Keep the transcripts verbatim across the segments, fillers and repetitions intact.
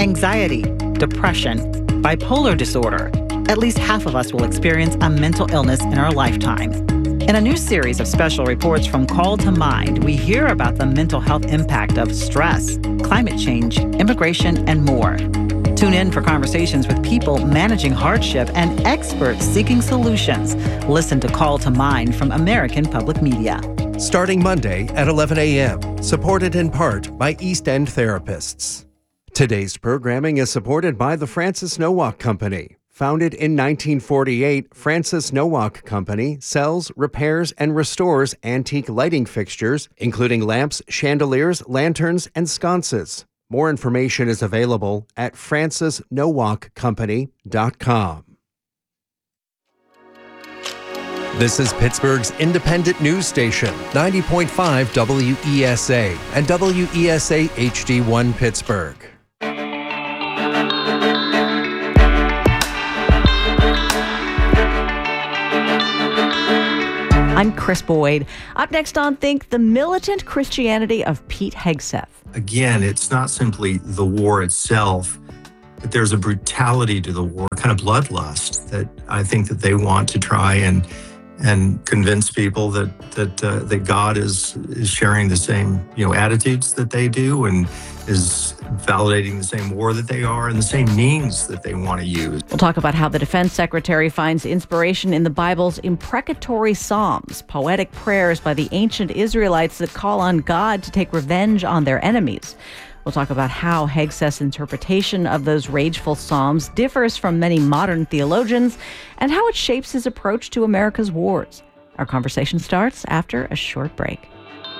anxiety, depression, bipolar disorder. At least half of us will experience a mental illness in our lifetime. In a new series of special reports from Call to Mind, we hear about the mental health impact of stress, climate change, immigration, and more. Tune in for conversations with people managing hardship and experts seeking solutions. Listen to Call to Mind from American Public Media. Starting Monday at eleven a.m., supported in part by East End Therapists. Today's programming is supported by the Francis Nowak Company. Founded in nineteen forty-eight, Francis Nowak Company sells, repairs, and restores antique lighting fixtures, including lamps, chandeliers, lanterns, and sconces. More information is available at francis nowak company dot com. This is Pittsburgh's independent news station, ninety point five W E S A and W E S A H D one Pittsburgh. I'm Chris Boyd. Up next on Think, the militant Christianity of Pete Hegseth. Again, it's not simply the war itself, but there's a brutality to the war, kind of bloodlust that I think that they want to try and and convince people that that uh, that God is is sharing the same, you know, attitudes that they do and is validating the same war that they are and the same means that they want to use. We'll talk about how the defense secretary finds inspiration in the Bible's imprecatory psalms, poetic prayers by the ancient Israelites that call on God to take revenge on their enemies. We'll talk about how Hegseth's interpretation of those rageful psalms differs from many modern theologians and how it shapes his approach to America's wars. Our conversation starts after a short break.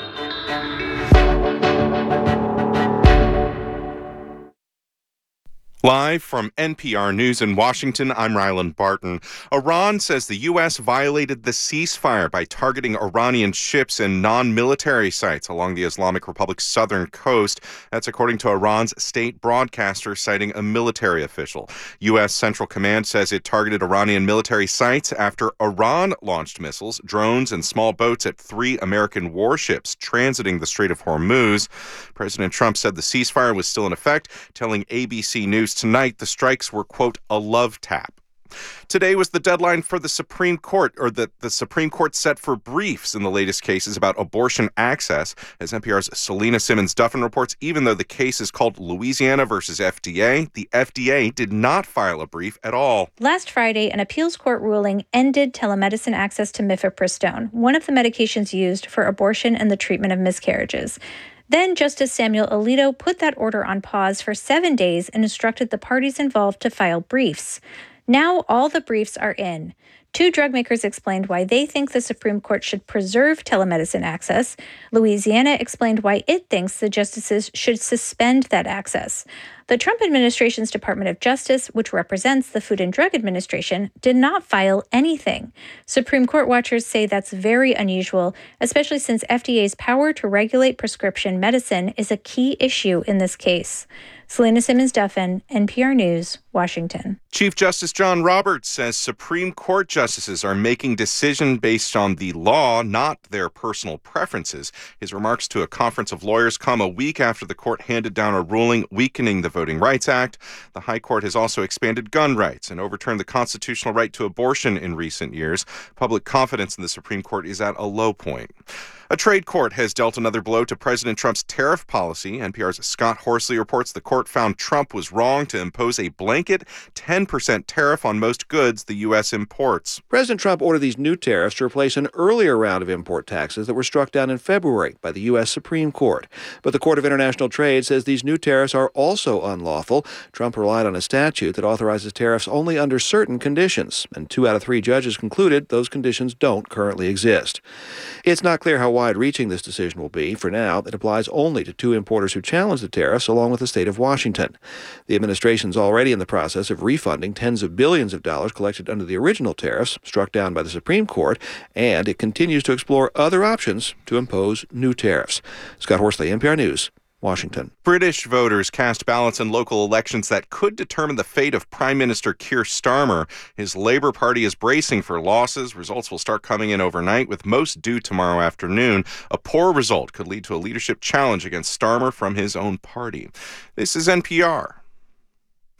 Live from N P R News in Washington, I'm Ryland Barton. Iran says the U S violated the ceasefire by targeting Iranian ships and non-military sites along the Islamic Republic's southern coast. That's according to Iran's state broadcaster, citing a military official. U S Central Command says it targeted Iranian military sites after Iran launched missiles, drones, and small boats at three American warships transiting the Strait of Hormuz. President Trump said the ceasefire was still in effect, telling A B C News tonight the strikes were, quote, a love tap. Today was the deadline for the Supreme Court, or the, the Supreme Court set for briefs in the latest cases about abortion access. As N P R's Selena Simmons-Duffin reports, even though the case is called Louisiana versus F D A, the F D A did not file a brief at all. Last Friday, an appeals court ruling ended telemedicine access to mifepristone, one of the medications used for abortion and the treatment of miscarriages. Then Justice Samuel Alito put that order on pause for seven days and instructed the parties involved to file briefs. Now all the briefs are in. Two drug makers explained why they think the Supreme Court should preserve telemedicine access. Louisiana explained why it thinks the justices should suspend that access. The Trump administration's Department of Justice, which represents the Food and Drug Administration, did not file anything. Supreme Court watchers say that's very unusual, especially since F D A's power to regulate prescription medicine is a key issue in this case. Selena Simmons-Duffin, N P R News, Washington. Chief Justice John Roberts says Supreme Court justices are making decisions based on the law, not their personal preferences. His remarks to a conference of lawyers come a week after the court handed down a ruling weakening the Voting Rights Act. The High Court has also expanded gun rights and overturned the constitutional right to abortion in recent years. Public confidence in the Supreme Court is at a low point. A trade court has dealt another blow to President Trump's tariff policy. N P R's Scott Horsley reports the court found Trump was wrong to impose a blanket ten percent tariff on most goods the U S imports. President Trump ordered these new tariffs to replace an earlier round of import taxes that were struck down in February by the U S Supreme Court. But the Court of International Trade says these new tariffs are also unlawful. Trump relied on a statute that authorizes tariffs only under certain conditions, and two out of three judges concluded those conditions don't currently exist. It's not clear how wide-reaching this decision will be. For now, it applies only to two importers who challenged the tariffs, along with the state of Washington. The administration's already in the process of refunding tens of billions of dollars collected under the original tariffs struck down by the Supreme Court, and it continues to explore other options to impose new tariffs. Scott Horsley, N P R News, Washington. British voters cast ballots in local elections that could determine the fate of Prime Minister Keir Starmer. His Labour Party is bracing for losses. Results will start coming in overnight, with most due tomorrow afternoon. A poor result could lead to a leadership challenge against Starmer from his own party. This is N P R.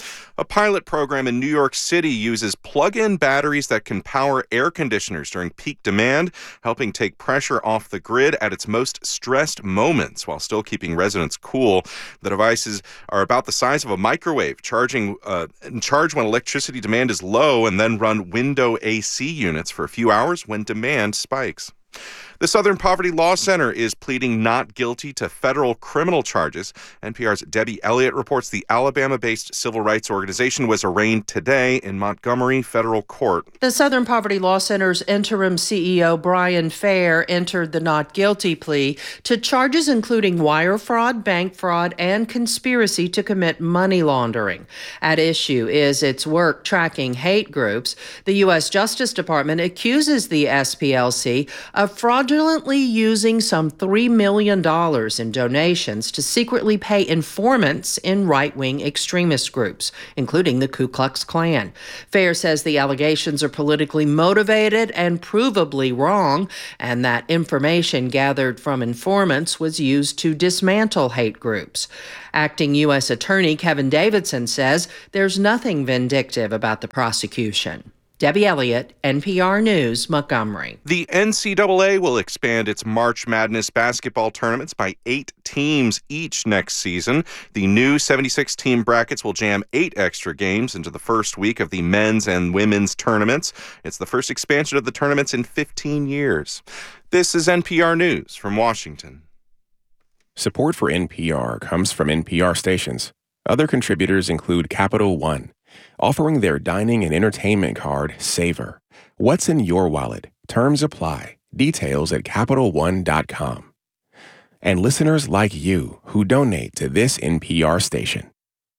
A pilot program in New York City uses plug-in batteries that can power air conditioners during peak demand, helping take pressure off the grid at its most stressed moments while still keeping residents cool. The devices are about the size of a microwave, charging uh, charge when electricity demand is low, and then run window A C units for a few hours when demand spikes. The Southern Poverty Law Center is pleading not guilty to federal criminal charges. N P R's Debbie Elliott reports the Alabama-based civil rights organization was arraigned today in Montgomery Federal Court. The Southern Poverty Law Center's interim C E O, Brian Fair, entered the not guilty plea to charges including wire fraud, bank fraud, and conspiracy to commit money laundering. At issue is its work tracking hate groups. The U S Justice Department accuses the S P L C of fraud fraudulently using some three million dollars in donations to secretly pay informants in right-wing extremist groups, including the Ku Klux Klan. Fair says the allegations are politically motivated and provably wrong, and that information gathered from informants was used to dismantle hate groups. Acting U S Attorney Kevin Davidson says there's nothing vindictive about the prosecution. Debbie Elliott, N P R News, Montgomery. The N C double A will expand its March Madness basketball tournaments by eight teams each next season. The new seventy-six team brackets will jam eight extra games into the first week of the men's and women's tournaments. It's the first expansion of the tournaments in fifteen years. This is N P R News from Washington. Support for N P R comes from N P R stations. Other contributors include Capital One, offering their dining and entertainment card, Savor. What's in your wallet? Terms apply. Details at Capital One dot com. And listeners like you who donate to this N P R station.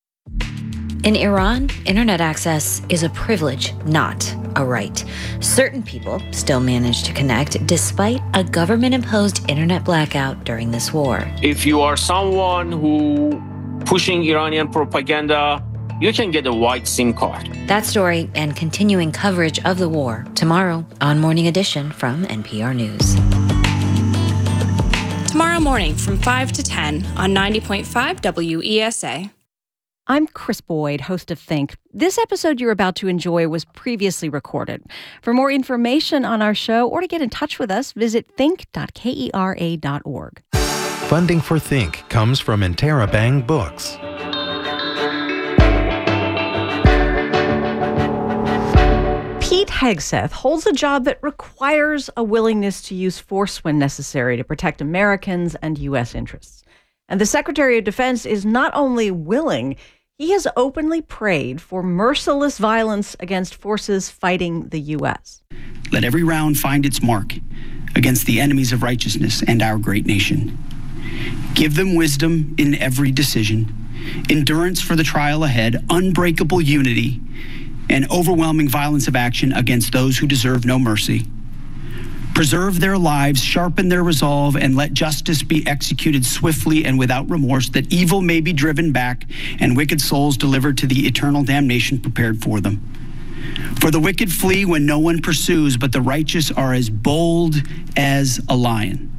In Iran, internet access is a privilege, not a right. Certain people still manage to connect despite a government-imposed internet blackout during this war. If you are someone who pushing Iranian propaganda, you can get a white SIM card. That story and continuing coverage of the war tomorrow on Morning Edition from N P R News. Tomorrow morning from five to ten on ninety point five W E S A. I'm Chris Boyd, host of Think. This episode you're about to enjoy was previously recorded. For more information on our show or to get in touch with us, visit think dot kera dot org. Funding for Think comes from Interabang Books. Pete Hegseth holds a job that requires a willingness to use force when necessary to protect Americans and U S interests. And the Secretary of Defense is not only willing, he has openly prayed for merciless violence against forces fighting the U S. Let every round find its mark against the enemies of righteousness and our great nation. Give them wisdom in every decision, endurance for the trial ahead, unbreakable unity, and overwhelming violence of action against those who deserve no mercy. Preserve their lives, sharpen their resolve, and let justice be executed swiftly and without remorse, that evil may be driven back and wicked souls delivered to the eternal damnation prepared for them. For the wicked flee when no one pursues, but the righteous are as bold as a lion.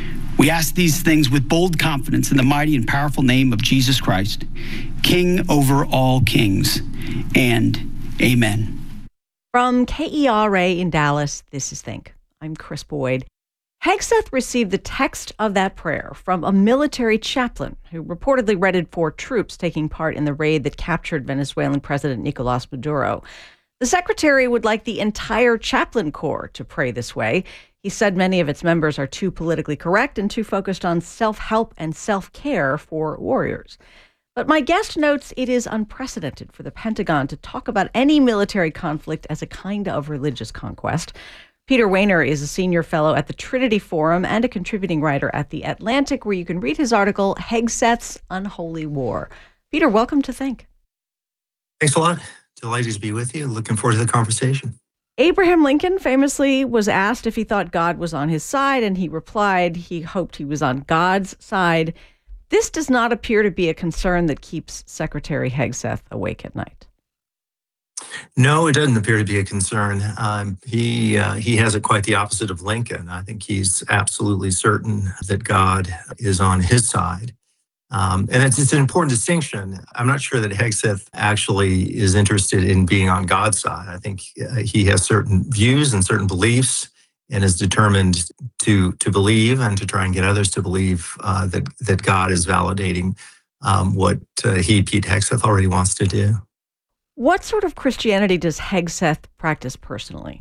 We ask these things with bold confidence in the mighty and powerful name of Jesus Christ, King over all kings, and amen. From K E R A in Dallas, this is Think. I'm Chris Boyd. Hegseth received the text of that prayer from a military chaplain who reportedly read it for troops taking part in the raid that captured Venezuelan President Nicolas Maduro. The secretary would like the entire chaplain corps to pray this way. He said many of its members are too politically correct and too focused on self-help and self-care for warriors. But my guest notes it is unprecedented for the Pentagon to talk about any military conflict as a kind of religious conquest. Peter Wehner is a senior fellow at the Trinity Forum and a contributing writer at The Atlantic, where you can read his article, Hegseth's Unholy War. Peter, welcome to Think. Thanks a lot. Delighted to be with you. Looking forward to the conversation. Abraham Lincoln famously was asked if he thought God was on his side, and he replied he hoped he was on God's side. This does not appear to be a concern that keeps Secretary Hegseth awake at night. No, it doesn't appear to be a concern. Um, he uh, he has it quite the opposite of Lincoln. I think he's absolutely certain that God is on his side. Um, and it's, it's an important distinction. I'm not sure that Hegseth actually is interested in being on God's side. I think uh, he has certain views and certain beliefs and is determined to to believe and to try and get others to believe uh, that, that God is validating um, what uh, he, Pete Hegseth, already wants to do. What sort of Christianity does Hegseth practice personally?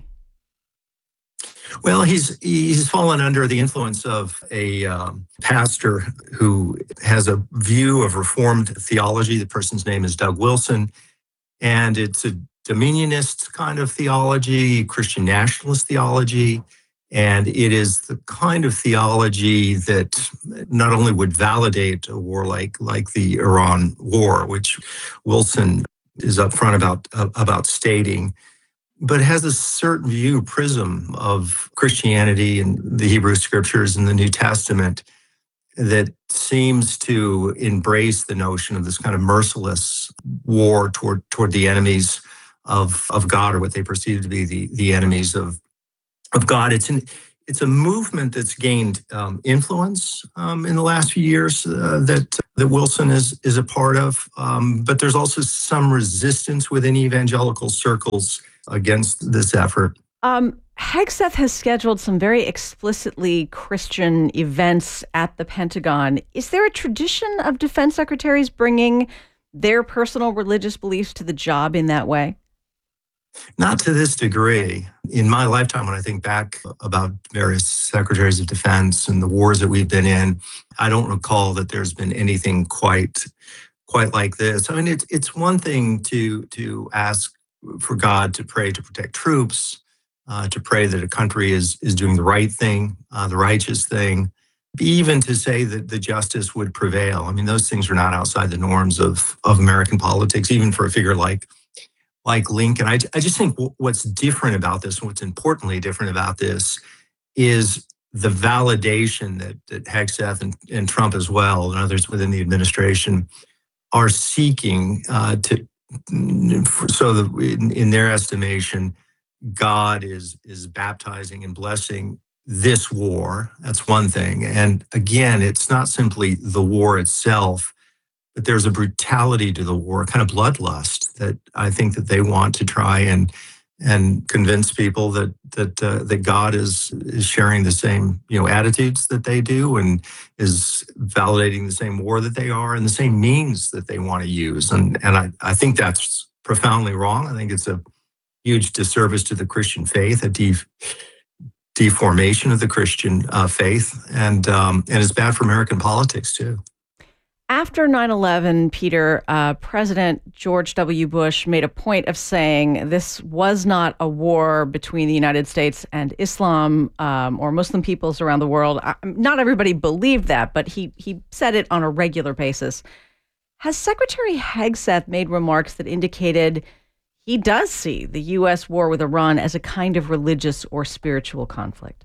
Well, he's he's fallen under the influence of a um, pastor who has a view of Reformed theology. The person's name is Doug Wilson, and it's a dominionist kind of theology, Christian nationalist theology, and it is the kind of theology that not only would validate a war like like the Iran war, which Wilson is upfront about uh, about stating, but has a certain view, prism of Christianity and the Hebrew Scriptures and the New Testament that seems to embrace the notion of this kind of merciless war toward toward the enemies of of God, or what they perceive to be the the enemies of of God. It's an it's a movement that's gained um, influence um, in the last few years uh, that that Wilson is is a part of, um, but there's also some resistance within evangelical circles against this effort. Um, Hegseth has scheduled some very explicitly Christian events at the Pentagon. Is there a tradition of defense secretaries bringing their personal religious beliefs to the job in that way? Not to this degree. In my lifetime, when I think back about various secretaries of defense and the wars that we've been in, I don't recall that there's been anything quite quite like this. I mean, it's it's one thing to to ask for God to pray to protect troops, uh, to pray that a country is is doing the right thing, uh, the righteous thing, even to say that the justice would prevail. I mean, those things are not outside the norms of of American politics, even for a figure like like Lincoln. I, I just think what's different about this, and what's importantly different about this, is the validation that, that Hegseth and, and Trump as well, and others within the administration, are seeking uh, to, so that in, in their estimation, God is is baptizing and blessing this war. That's one thing. And again, it's not simply the war itself, but there's a brutality to the war, a kind of bloodlust that I think that they want to try and and convince people that that uh, that God is is sharing the same, you know, attitudes that they do, and is validating the same war that they are, and the same means that they want to use. And and I, I think that's profoundly wrong. I think it's a huge disservice to the Christian faith, a de- deformation of the Christian uh, faith, and um, and it's bad for American politics too. After nine eleven, Peter, uh, President George W. Bush made a point of saying this was not a war between the United States and Islam um, or Muslim peoples around the world. I, not everybody believed that, but he he said it on a regular basis. Has Secretary Hegseth made remarks that indicated he does see the U S war with Iran as a kind of religious or spiritual conflict?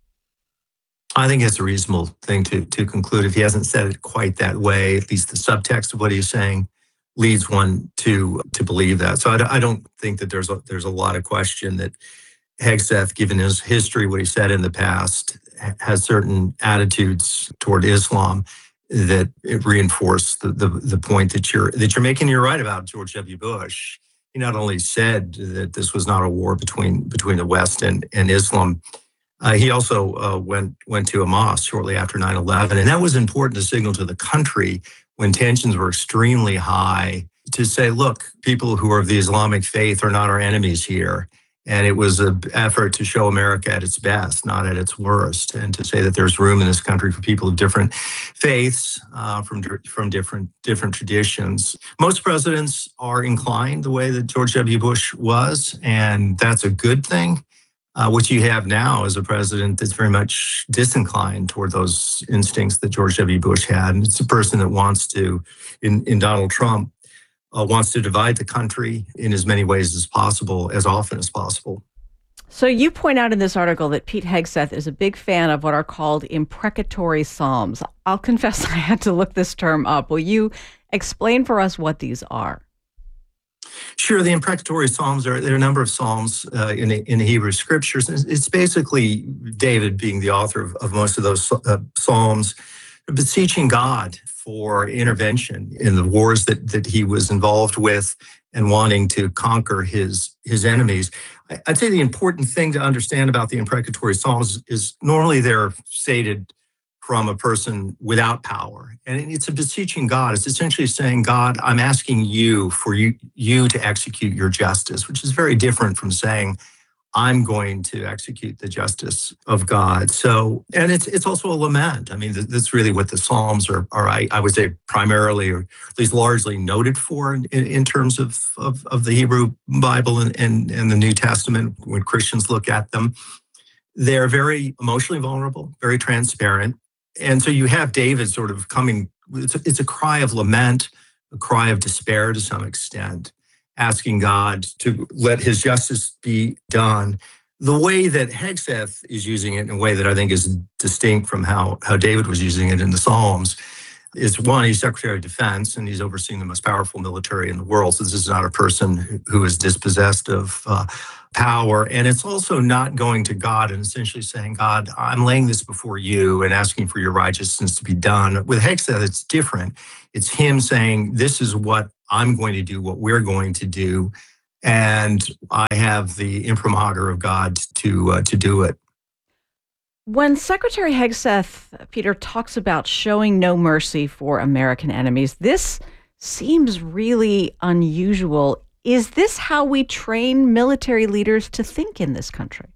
I think it's a reasonable thing to to conclude. If he hasn't said it quite that way, at least the subtext of what he's saying leads one to to believe that. So I, I don't think that there's a, there's a lot of question that Hegseth, given his history, what he said in the past, has certain attitudes toward Islam that it reinforce the, the the point that you're that you're making. You're right about George W. Bush. He not only said that this was not a war between between the West and, and Islam, Uh, he also uh, went went to a mosque shortly after nine eleven, and that was important to signal to the country when tensions were extremely high, to say, look, people who are of the Islamic faith are not our enemies here. And it was an effort to show America at its best, not at its worst, and to say that there's room in this country for people of different faiths, uh, from from different different traditions. Most presidents are inclined the way that George W. Bush was, and that's a good thing. Uh, what you have now is a president that's very much disinclined toward those instincts that George W. Bush had. And it's a person that wants to, in, in Donald Trump, uh, wants to divide the country in as many ways as possible, as often as possible. So you point out in this article that Pete Hegseth is a big fan of what are called imprecatory psalms. I'll confess I had to look this term up. Will you explain for us what these are? Sure. The imprecatory psalms are, there are a number of psalms uh, in, the, in the Hebrew scriptures. It's basically David being the author of, of most of those uh, psalms, beseeching God for intervention in the wars that, that he was involved with and wanting to conquer his, his enemies. I'd say the important thing to understand about the imprecatory Psalms is normally they're stated from a person without power. And it's a beseeching God. It's essentially saying, God, I'm asking you for you, you to execute your justice, which is very different from saying, I'm going to execute the justice of God. So, and it's it's also a lament. I mean, that's really what the Psalms are, are I, I would say, primarily, or at least largely noted for in, in terms of, of, of the Hebrew Bible and, and, and the New Testament when Christians look at them. They're very emotionally vulnerable, very transparent. And so you have David sort of coming, it's a, it's a cry of lament, a cry of despair to some extent, asking God to let his justice be done. The way that Hegseth is using it in a way that I think is distinct from how, how David was using it in the Psalms is, one, he's Secretary of Defense and he's overseeing the most powerful military in the world. So this is not a person who is dispossessed of uh, power. And it's also not going to God and essentially saying, God, I'm laying this before you and asking for your righteousness to be done. With Hegseth, it's different. It's him saying, this is what I'm going to do, what we're going to do, and I have the imprimatur of God to uh, to do it. When Secretary Hegseth, Peter, talks about showing no mercy for American enemies, this seems really unusual. Is this how we train military leaders to think in this country?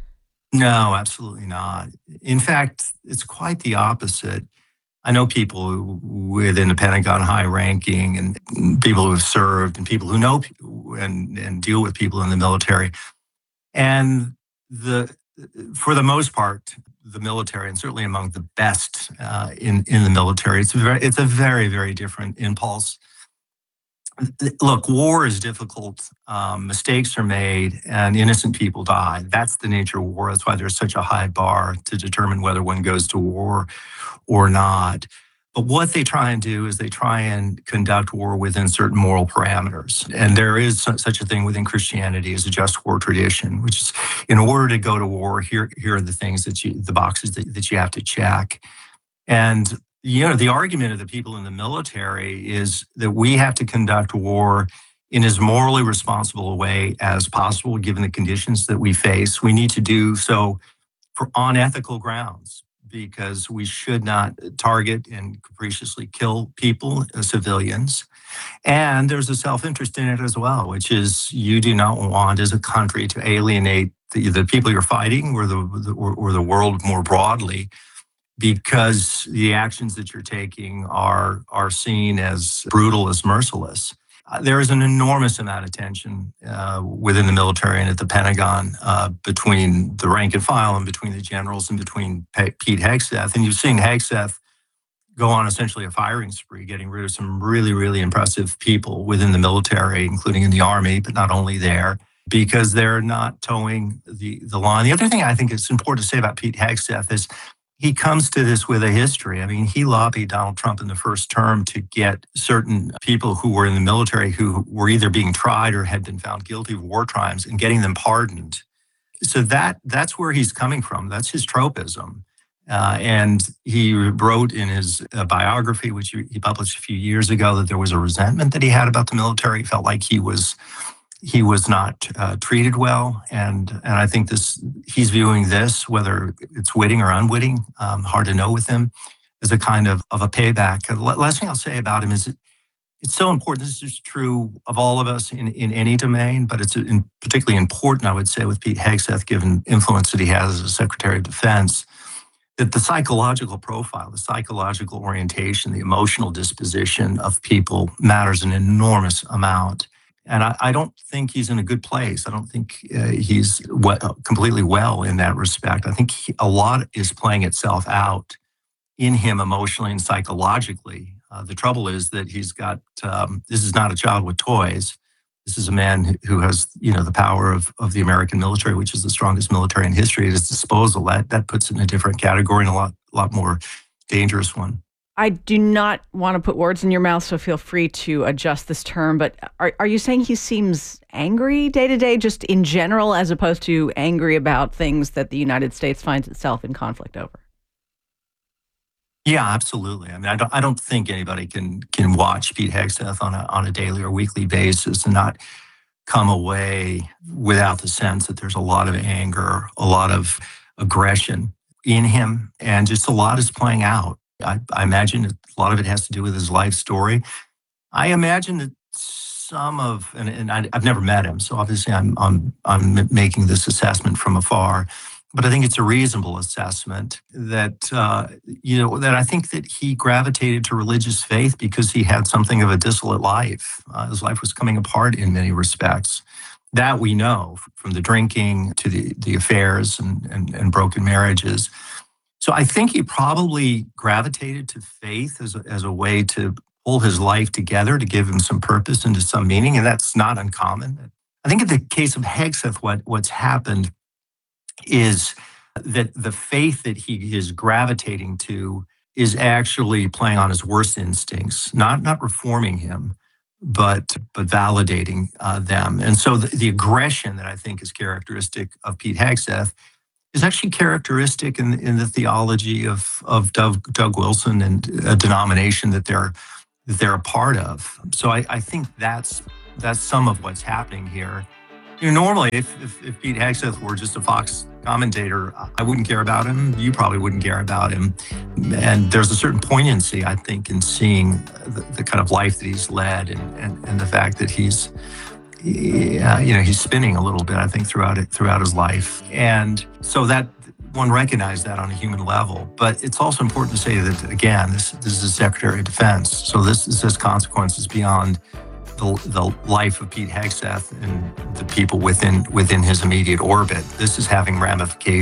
No, absolutely not. In fact, it's quite the opposite. I know people within the Pentagon high ranking and people who have served and people who know and, and deal with people in the military. And the for the most part, the military, and certainly among the best uh, in, in the military, it's a very, it's a very, very different impulse. Look, war is difficult. Um, mistakes are made and innocent people die. That's the nature of war. That's why there's such a high bar to determine whether one goes to war or not. But what they try and do is they try and conduct war within certain moral parameters. And there is such a thing within Christianity as a just war tradition, which is, in order to go to war, here, here are the things that you, the boxes that, that you have to check. And you know, the argument of the people in the military is that we have to conduct war in as morally responsible a way as possible, given the conditions that we face. We need to do so for on ethical grounds, because we should not target and capriciously kill people, uh, civilians. And there's a self-interest in it as well, which is you do not want as a country to alienate the, the people you're fighting or the, the or, or the world more broadly, because the actions that you're taking are are seen as brutal, as merciless. Uh, there is an enormous amount of tension uh, within the military and at the Pentagon uh, between the rank and file and between the generals and between P- Pete Hegseth. And you've seen Hegseth go on essentially a firing spree, getting rid of some really, really impressive people within the military, including in the Army, but not only there, because they're not towing the, the line. The other thing I think is important to say about Pete Hegseth is he comes to this with a history. I mean, he lobbied Donald Trump in the first term to get certain people who were in the military who were either being tried or had been found guilty of war crimes and getting them pardoned. So that that's where he's coming from. That's his tropism. Uh, and he wrote in his uh, biography, which he published a few years ago, that there was a resentment that he had about the military. He felt like he was he was not uh, treated well. And and I think this he's viewing this, whether it's witting or unwitting, um, hard to know with him, as a kind of, of a payback. The last thing I'll say about him is that it's so important. This is true of all of us in, in any domain, but it's in particularly important, I would say, with Pete Hegseth, given influence that he has as a Secretary of Defense, that the psychological profile, the psychological orientation, the emotional disposition of people matters an enormous amount. And I, I don't think he's in a good place. I don't think uh, he's we- completely well in that respect. I think he, a lot is playing itself out in him emotionally and psychologically. Uh, the trouble is that he's got, um, this is not a child with toys. This is a man who has, you know, the power of, of the American military, which is the strongest military in history at his disposal. That that puts it in a different category and a lot, lot more dangerous one. I do not want to put words in your mouth, so feel free to adjust this term. But are are you saying he seems angry day to day, just in general, as opposed to angry about things that the United States finds itself in conflict over? Yeah, absolutely. I mean, I don't, I don't think anybody can can watch Pete Hegseth on a on a daily or weekly basis and not come away without the sense that there's a lot of anger, a lot of aggression in him, and just a lot is playing out. I, I imagine a lot of it has to do with his life story. I imagine that some of, and, and I, I've never met him, so obviously I'm I'm I'm making this assessment from afar. But I think it's a reasonable assessment that, uh, you know, that I think that he gravitated to religious faith because he had something of a dissolute life. Uh, his life was coming apart in many respects. That we know, from the drinking to the, the affairs and, and, and broken marriages. So I think he probably gravitated to faith as a, as a way to pull his life together, to give him some purpose and to some meaning, and that's not uncommon. I think in the case of Hegseth, what, what's happened is that the faith that he is gravitating to is actually playing on his worst instincts, not not reforming him, but but validating uh, them. And so the, the aggression that I think is characteristic of Pete Hegseth is actually characteristic in, in the theology of of Doug, Doug Wilson and a denomination that they're that they're a part of. So I, I think that's that's some of what's happening here. You know, normally, if, if, if Pete Hegseth were just a Fox commentator, I wouldn't care about him. You probably wouldn't care about him. And there's a certain poignancy, I think, in seeing the, the kind of life that he's led and, and, and the fact that he's, yeah, you know, he's spinning a little bit, I think, throughout it, throughout his life. And so that one recognized that on a human level. But it's also important to say that, again, this, this is the Secretary of Defense. So this, this has consequences beyond The, the life of Pete Hegseth and the people within within his immediate orbit. This is having ramifications